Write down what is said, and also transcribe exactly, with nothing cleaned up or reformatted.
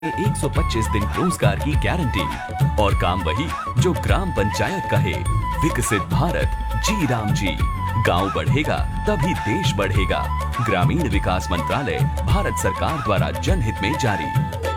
एक सौ पच्चीस दिन रोजगार की गारंटी और काम वही जो ग्राम पंचायत कहे। विकसित भारत जी राम जी। गांव बढ़ेगा तभी देश बढ़ेगा। ग्रामीण विकास मंत्रालय भारत सरकार द्वारा जनहित में जारी।